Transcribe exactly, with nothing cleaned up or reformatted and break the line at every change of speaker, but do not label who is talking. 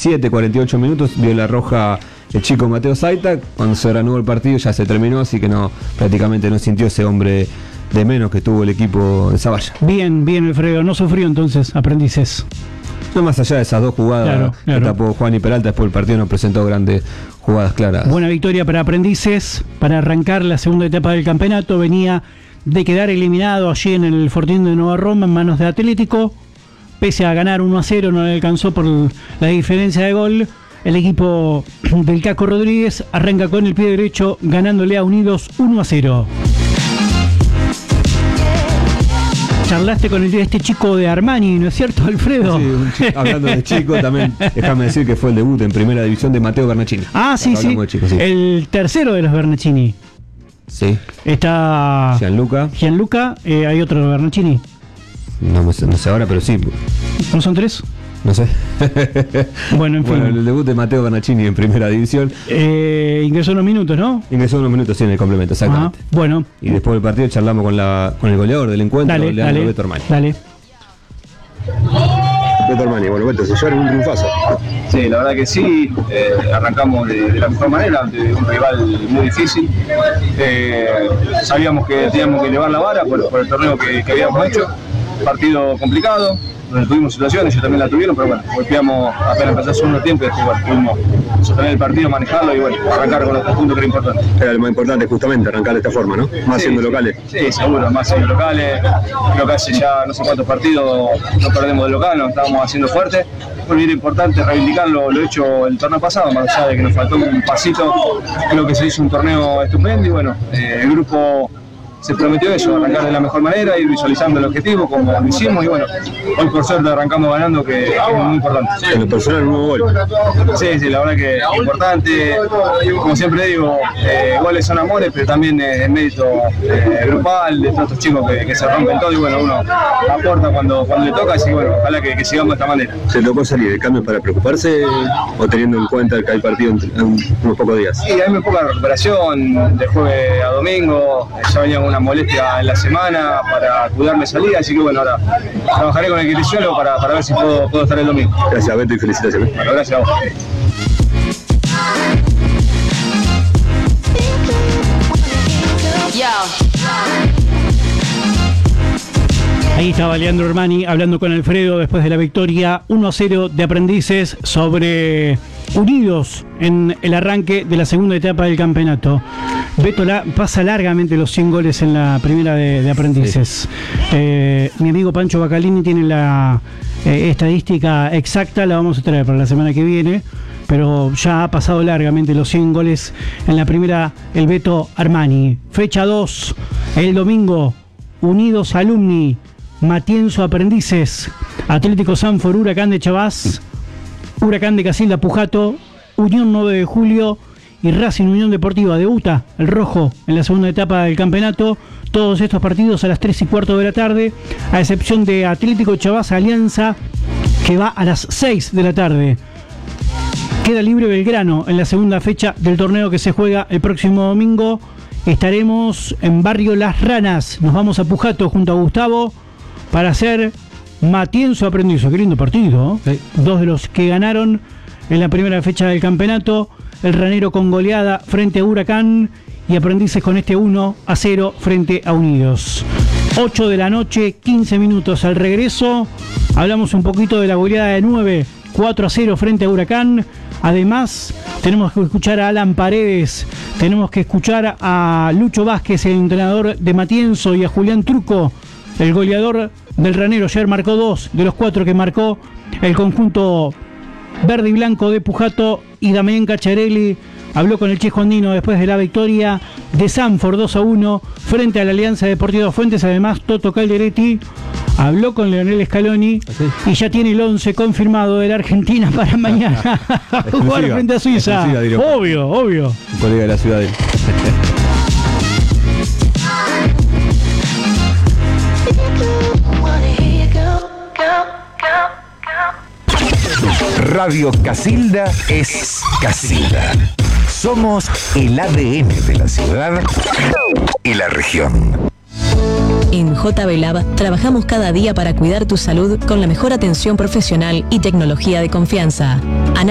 siete, cuarenta y ocho minutos, dio la roja el chico Mateo Zaita. Cuando se reanudó el partido ya se terminó, así que no, prácticamente no sintió ese hombre de menos que tuvo el equipo de Zavalla.
Bien, bien, Alfredo, no sufrió entonces Aprendices.
No, más allá de esas dos jugadas,
claro, claro.
que tapó Juan y Peralta, después el partido no presentó grandes jugadas claras.
Buena victoria para Aprendices, para arrancar la segunda etapa del campeonato. Venía de quedar eliminado allí en el Fortín de Nueva Roma en manos de Atlético. Pese a ganar uno a cero, no le alcanzó por la diferencia de gol. El equipo del Caco Rodríguez arranca con el pie derecho, ganándole a Unidos uno a cero. Charlaste con el, este chico de Armani, ¿no es cierto, Alfredo?
Sí, un chico, hablando de chico, también déjame decir que fue el debut en primera división de Mateo Bernacchini.
Ah, sí, sí. Chico, sí. El tercero de los Bernacchini.
Sí.
Está
Gianluca.
Gianluca, eh, hay otro Bernacchini.
No, no sé ahora, pero sí.
¿No son tres?
No sé.
Bueno, en fin.
Bueno, el debut de Mateo Bernacchini en primera división.
Eh, ingresó unos minutos, ¿no?
Ingresó unos minutos, sí, en el complemento, exactamente.
Ajá, bueno.
Y después del partido charlamos con la con el goleador del encuentro,
dale,
Leandro
dale,
Beto Armani.
Dale.
Beto Armani, bueno, Beto, se llevaron un triunfazo. Sí, la verdad que sí, eh, arrancamos de, de la mejor manera, de un rival muy difícil. Eh, sabíamos que teníamos que elevar la vara por, por el torneo que, que habíamos hecho. Partido complicado, donde tuvimos situaciones, ellos también la tuvieron, pero bueno, golpeamos apenas empezó el segundo tiempo y después bueno, pudimos sostener el partido, manejarlo y bueno, arrancar con los tres puntos que era importante.
Era lo más importante justamente, arrancar de esta forma, ¿no? Más
sí,
siendo locales.
Sí, seguro, más siendo locales. Creo que hace ya no sé cuántos partidos no perdemos de local, nos estábamos haciendo fuerte. Bueno, era importante reivindicar lo, lo hecho el torneo pasado, más allá de que nos faltó un pasito. Creo que se hizo un torneo estupendo y bueno, eh, el grupo se prometió eso, arrancar de la mejor manera, ir visualizando el objetivo como lo hicimos y bueno, hoy por suerte arrancamos ganando, que, que es muy importante.
En lo personal, un nuevo gol.
Sí, sí, la verdad que es importante, como siempre digo, eh, goles son amores, pero también es mérito eh, grupal de todos estos chicos que, que se rompen todo y bueno, uno aporta cuando, cuando le toca, así que bueno, ojalá que, que sigamos de esta manera.
¿Se tocó salir de cambio para preocuparse o teniendo en cuenta que hay partido en, en unos pocos días?
Sí, hay muy poca recuperación, de jueves a domingo, ya veníamos una molestia en la semana para cuidarme salida, así que bueno, ahora trabajaré con el kinesiólogo para, para ver si puedo, puedo estar el domingo.
Gracias, Beto, y felicitaciones.
Bueno, gracias a vos.
Ahí estaba Leandro Armani hablando con Alfredo después de la victoria uno a cero de Aprendices sobre Unidos en el arranque de la segunda etapa del campeonato. Beto la, pasa largamente los cien goles en la primera de, de Aprendices. Sí. Eh, mi amigo Pancho Bacalini tiene la eh, estadística exacta, la vamos a traer para la semana que viene, pero ya ha pasado largamente los cien goles en la primera el Beto Armani. Fecha dos, el domingo, Unidos Alumni, Matienzo Aprendices, Atlético Sanfor, Huracán de Chavás, Huracán de Casilda Pujato, Unión nueve de Julio y Racing Unión Deportiva. Debuta el rojo en la segunda etapa del campeonato. Todos estos partidos a las tres y cuarto de la tarde, a excepción de Atlético Chavás Alianza, que va a las seis de la tarde. Queda libre Belgrano en la segunda fecha del torneo que se juega el próximo domingo. Estaremos en Barrio Las Ranas. Nos vamos a Pujato junto a Gustavo para hacer Matienzo Aprendizo. Qué lindo partido, ¿eh? Sí. Dos de los que ganaron en la primera fecha del campeonato. El Ranero con goleada frente a Huracán y Aprendices con este uno a cero frente a Unidos. ocho de la noche, quince minutos al regreso. Hablamos un poquito de la goleada de nueve, cuatro a cero frente a Huracán. Además, tenemos que escuchar a Alan Paredes, tenemos que escuchar a Lucho Vázquez, el entrenador de Matienzo, y a Julián Truco, el goleador del Ranero. Ayer marcó dos de los cuatro que marcó el conjunto verde y blanco de Pujato, y Damián Cacharelli habló con el Chejo Andino después de la victoria de Sanford dos a uno frente a la Alianza Deportiva Fuentes. Además, Toto Calderetti habló con Leonel Scaloni ¿sí? y ya tiene el once confirmado de la Argentina para mañana jugar frente a Suiza. Obvio, obvio.
Un colega de la ciudad.
Radio Casilda es Casilda. Somos el A D N de la ciudad y la región.
En J B Lab trabajamos cada día para cuidar tu salud con la mejor atención profesional y tecnología de confianza.